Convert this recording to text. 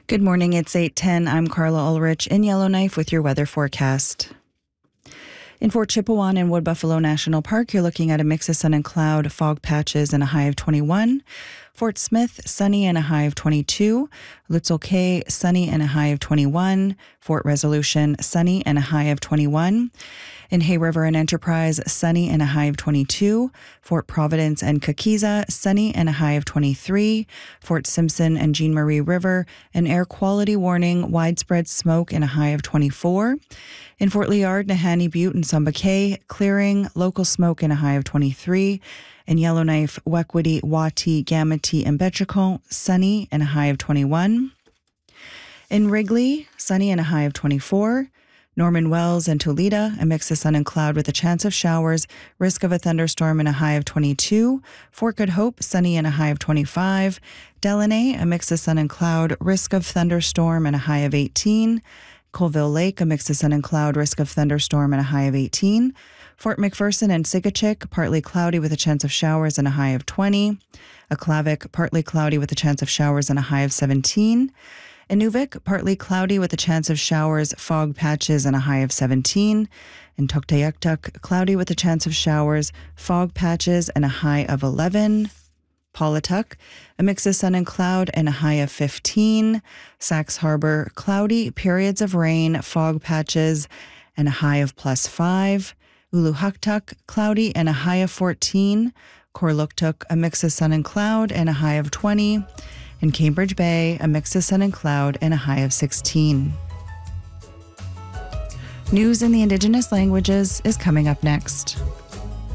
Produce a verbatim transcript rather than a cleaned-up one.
Good morning, it's eight ten. I'm Carla Ulrich in Yellowknife with your weather forecast. In Fort Chipewyan and Wood Buffalo National Park, you're looking at a mix of sun and cloud, fog patches, and a high of twenty-one. Fort Smith, sunny and a high of twenty-two. Lutzel Cay, sunny and a high of twenty-one. Fort Resolution, sunny and a high of twenty-one. In Hay River and Enterprise, sunny and a high of twenty-two. Fort Providence and Kakiza, sunny and a high of twenty-three. Fort Simpson and Jean Marie River, an air quality warning, widespread smoke and a high of twenty-four. In Fort Liard, Nahanni Butte and Sumba Cay, clearing, local smoke and a high of twenty-three. In Yellowknife, Wekwity, Wati, Gamity, and Betchicon, sunny and a high of twenty-one. In Wrigley, sunny and a high of twenty-four. Norman Wells and Toledo, a mix of sun and cloud with a chance of showers, risk of a thunderstorm and a high of twenty-two. Fort Good Hope, sunny and a high of twenty-five. Delaney, a mix of sun and cloud, risk of thunderstorm and a high of eighteen. Colville Lake, a mix of sun and cloud, risk of thunderstorm and a high of eighteen. Fort McPherson and Sigachik, partly cloudy with a chance of showers and a high of twenty. Aklavik, partly cloudy with a chance of showers and a high of seventeen. Inuvik, partly cloudy with a chance of showers, fog patches, and a high of seventeen. In Tuktoyaktuk, cloudy with a chance of showers, fog patches, and a high of eleven. Paulatuk, a mix of sun and cloud and a high of fifteen. Sax Harbor, cloudy, periods of rain, fog patches, and a high of plus five. Uluhaktuk, cloudy and a high of fourteen. Korluktuk, a mix of sun and cloud and a high of twenty. In Cambridge Bay, a mix of sun and cloud and a high of sixteen. News in the Indigenous languages is coming up next.